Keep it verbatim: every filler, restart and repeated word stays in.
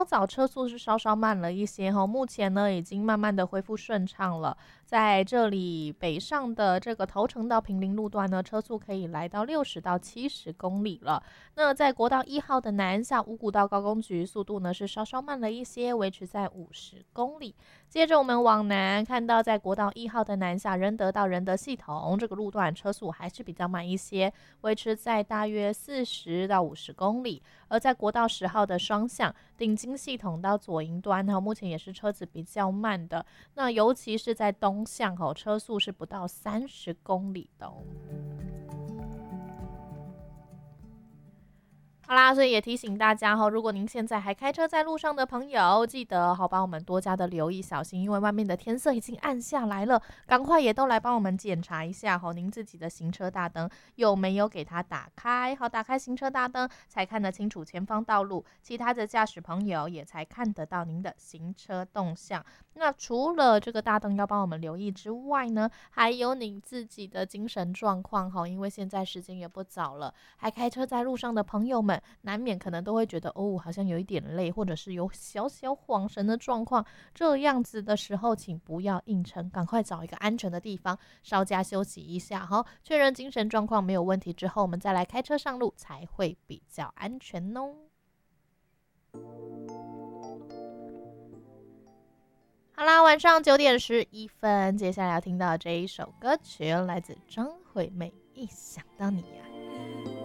早车速是稍稍慢了一些哈，目前呢已经慢慢的恢复顺畅了。在这里北上的这个头城到平林路段呢，车速可以来到六十到七十公里了。那在国道一号的南下五股到高工局，速度呢是稍稍慢了一些，维持在五十公里。接着我们往南看到，在国道一号的南下仁德到仁德系统这个路段，车速还是比较慢一些，维持在大约四十到五十公里。而在国道十号的双向顶金系统到左营端哈，目前也是车子比较慢的。那尤其是在东向哦，车速是不到三十公里的哦。好啦，所以也提醒大家哈，如果您现在还开车在路上的朋友，记得好帮我们多加的留意小心，因为外面的天色已经暗下来了，赶快也都来帮我们检查一下哈，您自己的行车大灯有没有给它打开？好，打开行车大灯才看得清楚前方道路，其他的驾驶朋友也才看得到您的行车动向。那除了这个大灯要帮我们留意之外呢，还有你自己的精神状况哈，因为现在时间也不早了，还开车在路上的朋友们。难免可能都会觉得哦，好像有一点累，或者是有小小恍神的状况。这样子的时候，请不要硬撑，赶快找一个安全的地方稍加休息一下哈。确认精神状况没有问题之后，我们再来开车上路才会比较安全哦。好啦，晚上九点十一分，接下来要听到这一首歌曲，来自张惠妹，《一想到你呀、啊》。